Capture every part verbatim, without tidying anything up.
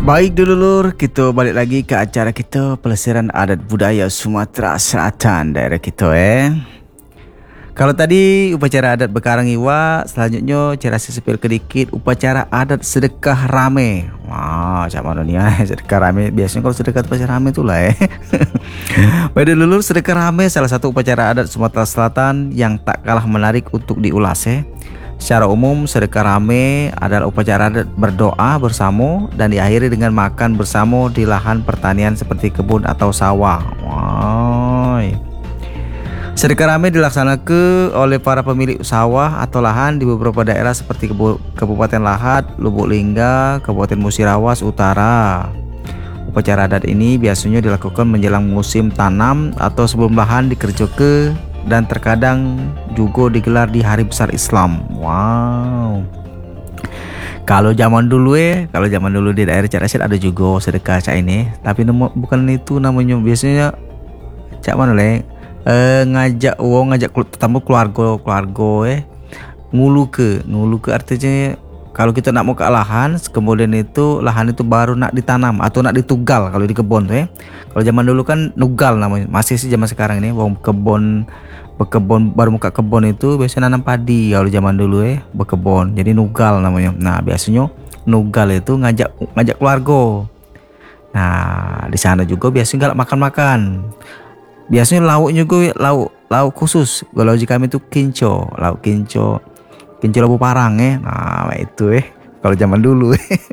Baik dulur, kita balik lagi ke acara kita pelesiran adat budaya Sumatera Selatan daerah kita eh. Kalau tadi upacara adat Bekarang Iwa, selanjutnya cara sepil kedikit upacara adat sedekah rame. Wah, macam mana ni eh sedekah rame? Biasanya kalau sedekah upacara rame itulah eh. Baik dulur, sedekah rame salah satu upacara adat Sumatera Selatan yang tak kalah menarik untuk diulas eh. Secara umum, sedekah rame adalah upacara adat berdoa bersama dan diakhiri dengan makan bersama di lahan pertanian seperti kebun atau sawah. Wow. Sedekah rame dilaksanakan oleh para pemilik sawah atau lahan di beberapa daerah seperti Kabupaten Lahat, Lubuk Lingga, Kabupaten Musirawas Utara. Upacara adat ini biasanya dilakukan menjelang musim tanam atau sebelum lahan dikerjakan, dan terkadang juga digelar di hari besar Islam. Wow. Kalau zaman dulu eh, kalau zaman dulu di daerah Carasit ada juga sedekah cak ini, tapi nama, bukan itu namanya. Biasanya cak mana le? Eh, ngajak uang, ngajak tetamu keluarga keluarga eh ngulu ke ngulu ke artinya kalau kita nak mau ke lahan, kemudian itu lahan itu baru nak ditanam atau nak ditugal kalau di kebun tuh eh. Kalau zaman dulu kan nugal namanya, masih sih zaman sekarang ini wong kebun berkebun baru muka kebun itu biasanya nanam padi. Kalau zaman dulu eh berkebun jadi nugal namanya. Nah biasanya nugal itu ngajak ngajak keluarga. Nah di sana juga biasanya galak makan-makan. Biasanya lauknya juga lauk lauk khusus. Kalau di kami itu kinco, lauk kinco, kinco labu parang eh. Nah itu eh kalau zaman dulu.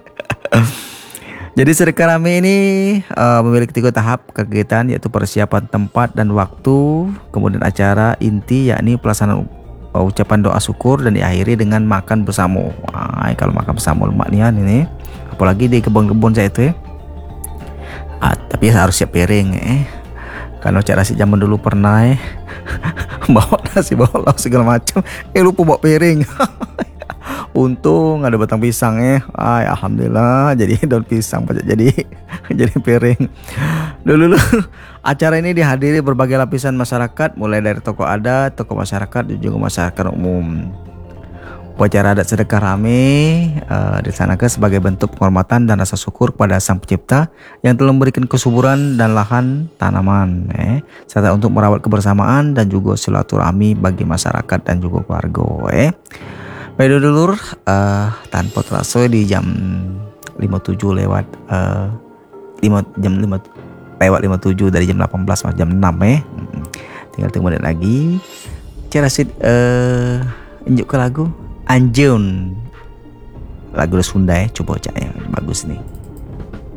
Jadi sedekah rame ini uh, memiliki tiga tahap kegiatan, yaitu persiapan tempat dan waktu, kemudian acara inti yakni pelaksanaan uh, ucapan doa syukur dan diakhiri dengan makan bersama. Wah, kalau makan bersama lemak nian ini, apalagi di kebun-kebun saya itu ya. Ah, tapi harus siap piring eh. Karena cara si zaman dulu pernah eh bawa nasi, bawa lauk segala macam, eh lupa bawa piring. Untung ada batang pisang eh. Ay, alhamdulillah jadi daun pisang pajak jadi jadi piring. Dulu acara ini dihadiri berbagai lapisan masyarakat, mulai dari tokoh adat, tokoh masyarakat dan juga masyarakat umum. Upacara adat sedekah rame uh, dilaksanakan sebagai bentuk penghormatan dan rasa syukur kepada Sang Pencipta yang telah memberikan kesuburan dan lahan tanaman eh, serta untuk merawat kebersamaan dan juga silaturahmi bagi masyarakat dan juga keluarga eh. Baik dulur, uh, tanpa terasa di jam lima puluh tujuh lewat uh, lima, jam lima lewat lima puluh tujuh dari jam delapan belas masuk jam enam eh. Tinggal tunggu menit lagi. Cerasit uh, injuk ke lagu Anjeun. Lagu Sunda eh, coba cak ya, bagus nih.